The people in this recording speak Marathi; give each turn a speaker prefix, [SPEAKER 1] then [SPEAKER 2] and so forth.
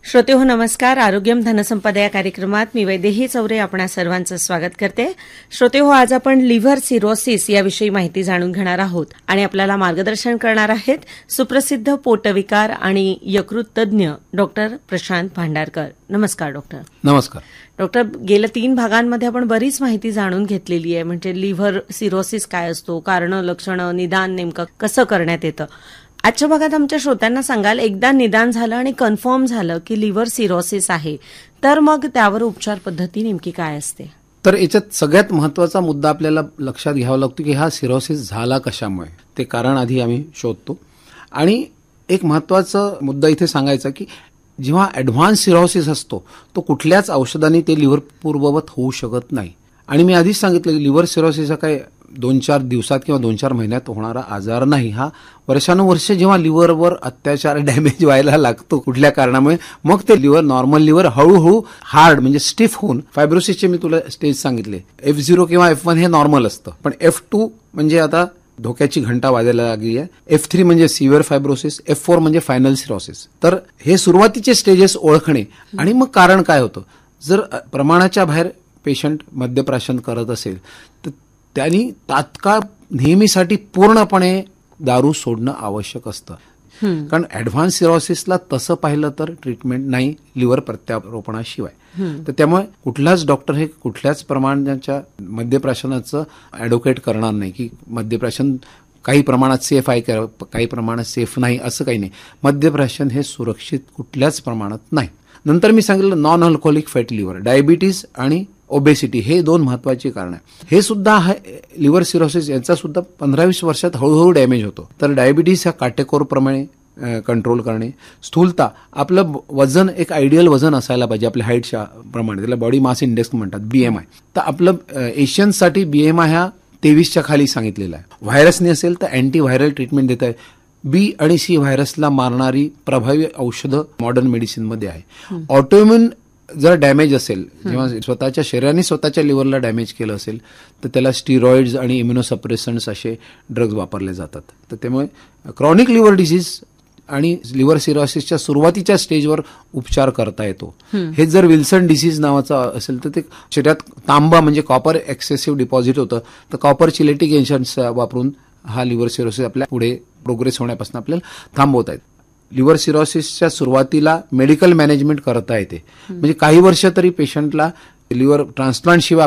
[SPEAKER 1] श्रोतेहो नमस्कार. आरोग्यम धनसंपदा या कार्यक्रमात मी वैदेही चौरे आपणा सर्वांचं स्वागत करते. श्रोतेहो, आज आपण लिव्हर सिरोसिस याविषयी माहिती जाणून घेणार आहोत आणि आपल्याला मार्गदर्शन करणार आहेत सुप्रसिद्ध पोटविकार आणि यकृत तज्ज्ञ डॉक्टर प्रशांत भांडारकर. नमस्कार डॉक्टर.
[SPEAKER 2] नमस्कार
[SPEAKER 1] डॉक्टर. गेल्या 3 भागांमध्ये आपण बरीच माहिती जाणून घेतलेली आहे, म्हणजे लिव्हर सिरोसिस काय असतो, कारणं, लक्षणं, निदान नेमकं कसं करण्यात येतं. आजच्या भागात आमच्या श्रोत्यांना सांगाल, एकदा निदान झालं आणि कन्फर्म झालं की लिव्हर सिरोसिस आहे, तर मग त्यावर उपचार पद्धती नेमकी काय असते?
[SPEAKER 2] तर याच्यात सगळ्यात महत्वाचा मुद्दा आपल्याला लक्षात घ्यावा लागतो की हा सिरोसिस झाला कशामुळे, ते कारण आधी आम्ही शोधतो. आणि एक महत्वाचा मुद्दा इथे सांगायचा की जेव्हा ऍडव्हान्स सिरोसिस असतो तो कुठल्याच औषधांनी ते लिव्हर पूर्ववत होऊ शकत नाही. आणि मी आधीच सांगितलं की लिव्हर सिरोसिस हा काय 2-4 दिवसात किंवा 2-4 महिन्यात होणारा आजार नाही. हा वर्षानुवर्षे जेव्हा लिव्हरवर अत्याचार डॅमेज व्हायला लागतो कुठल्या कारणामुळे, मग ते लिव्हर नॉर्मल लिव्हर हळूहळू हार्ड म्हणजे स्टिफ होऊन, फायब्रोसिसचे मी तुला स्टेज सांगितले, F0 किंवा F1 हे नॉर्मल असतं, पण F2 म्हणजे आता धोक्याची घंटा वाजायला लागली आहे, F3 म्हणजे सिव्हिअर फायब्रोसिस, F4 म्हणजे फायनल सिरोसिस. तर हे सुरुवातीचे स्टेजेस ओळखणे आणि मग कारण काय होतं. जर प्रमाणाच्या बाहेर पेशंट मद्यप्राशन करत असेल तर त्यांनी तात्काळ नेहमीसाठी पूर्णपणे दारू सोडणं आवश्यक असतं. कारण ऍडव्हान्स सिरोसिसला तसं पाहिलं तर ट्रीटमेंट नाही लिव्हर प्रत्यारोपणाशिवाय. तर त्यामुळे कुठलाच डॉक्टर हे कुठल्याच प्रमाणाच्या मद्यप्राशनाचं ऍडव्होकेट करणार नाही की मद्यप्राशन काही प्रमाणात सेफ आहे, काही प्रमाणात सेफ नाही, असं काही नाही. मद्यप्राशन हे सुरक्षित कुठल्याच प्रमाणात नाही. नंतर मी सांगितलं non alcoholic fatty liver, diabetes आणि ओबेसिटी हे 2 महत्वाची कारण आहे. हे सुद्धा लिव्हर सिरोसिस यांचा सुद्धा 15-20 वर्षात हळूहळू डॅमेज होतो. तर डायबिटीज हा काटेकोरप्रमाणे कंट्रोल करणे, स्थूलता, आपलं वजन एक आयडियल वजन असायला पाहिजे आपल्या हाईटच्या प्रमाणे, त्याला बॉडी मास इंडेक्स म्हणतात, BMI. तर आपलं एशियन्ससाठी BMI हा 23च्या खाली सांगितलेला आहे. व्हायरसने असेल तर अँटी व्हायरल ट्रीटमेंट देत आहे. B आणि C व्हायरसला मारणारी प्रभावी औषधं मॉडर्न मेडिसिनमध्ये आहे. ऑटोइम्युन जर डॅमेज असेल, जेव्हा स्वतःच्या शरीराने स्वतःच्या लिव्हरला डॅमेज केलं असेल तर त्याला स्टिरॉइड्स आणि इम्युनोसप्रेसंट्स असे ड्रग्ज वापरले जातात. तर त्यामुळे क्रॉनिक लिव्हर डिसीज आणि लिव्हर सिरोसिसच्या सुरुवातीच्या स्टेजवर उपचार करता येतो. हे जर विल्सन डिसीज नावाचं असेल तर ते शरीरात तांबा म्हणजे कॉपर एक्सेसिव्ह डिपॉझिट होतं, तर कॉपर चिलेटिक एजंट्स वापरून हा लिव्हर सिरोसिस आपल्या पुढे प्रोग्रेस होण्यापासून आपल्याला थांबवता येते. लिव्हर सिरोसिसच्या सुरुवातीला मेडिकल मॅनेजमेंट करता येते, म्हणजे काही वर्ष तरी पेशंटला लिव्हर ट्रान्सप्लांट शिवाय